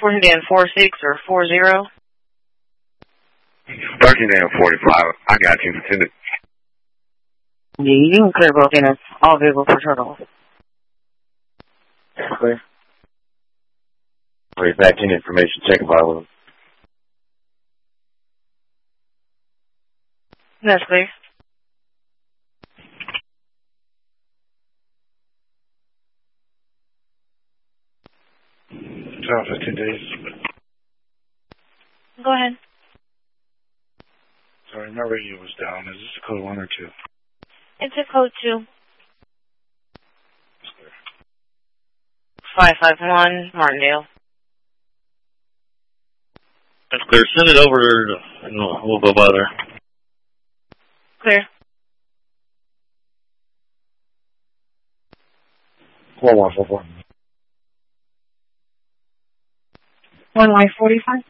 14 46 or 40. 13-45. I got you. Send it. Yeah, you can clear both units. All vehicles for turtles. Clear. Read back in information. Check violence. That's clear. Town 15 days. Go ahead. Sorry, my radio was down. Is this a code 1 or 2? It's a code 2. 551 Martindale. That's clear. Send it over and we'll go by there. Clear. 1144. 1Y45.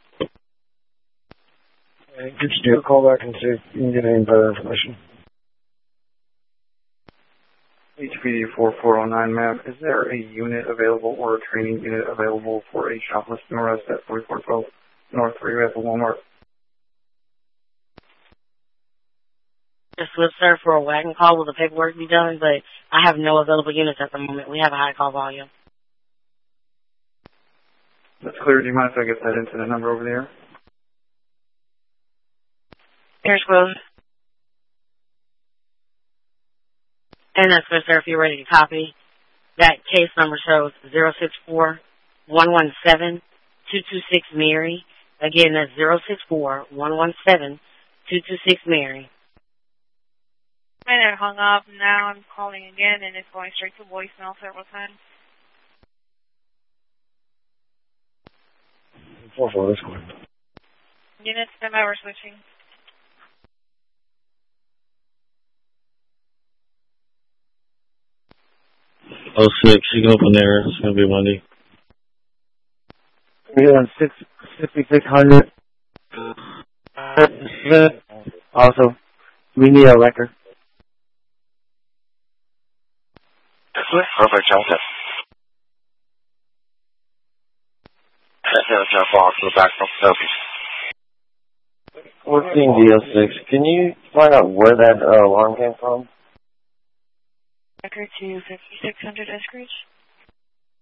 Could you do a call back and see if you can get any better information? HPD 4409, ma'am. Is there a unit available or a training unit available for a shoplifting arrest at 4412 North 3 at the Walmart? Just with sir for a wagon call. Will the paperwork be done? But I have no available units at the moment. We have a high call volume. That's clear. Do you mind if I get that incident number over there? Here's closed. And that's good, sir, if you're ready to copy. That case number shows 064-117-226 Mary. Again, that's 064-117-226 Mary. And I hung up. Now I'm calling again, and it's going straight to voicemail several times. 44, that's good. Units, standby, we're switching. 06, you can open there. It's going to be Monday. Yeah, 6600. Also, we need a record. Perfect, Johnson. That's our box in the back from Sophie. 14 DL6. Can you find out where that alarm came from? Record to 5600 Eskridge.